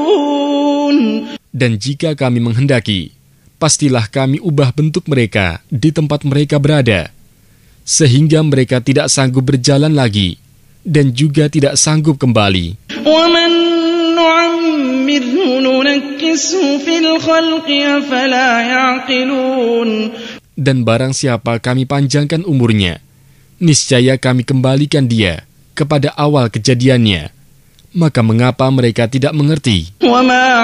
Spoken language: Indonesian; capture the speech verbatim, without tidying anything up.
يعقلون. Dan jika kami menghendaki, pastilah kami ubah bentuk mereka di tempat mereka berada, sehingga mereka tidak sanggup berjalan lagi, dan juga tidak sanggup kembali. وَمَن نُعَمِّرْهُ نُنَكِّسْهُ فِي الْخَلْقِ أَفَلَا يَعْقِلُونَ. Dan barang siapa kami panjangkan umurnya, niscaya kami kembalikan dia kepada awal kejadiannya. Maka mengapa mereka tidak mengerti? وَمَا